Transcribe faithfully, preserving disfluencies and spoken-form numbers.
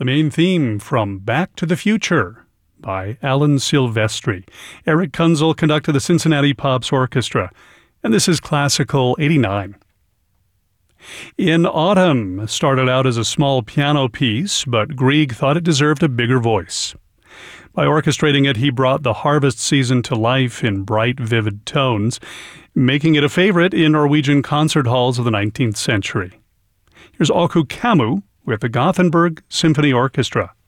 The main theme from Back to the Future by Alan Silvestri. Eric Kunzel conducted the Cincinnati Pops Orchestra, and this is Classical eighty-nine. In Autumn started out as a small piano piece, but Grieg thought it deserved a bigger voice. By orchestrating it, he brought the harvest season to life in bright, vivid tones, making it a favorite in Norwegian concert halls of the nineteenth century. Here's Åke Kammo with the Gothenburg Symphony Orchestra.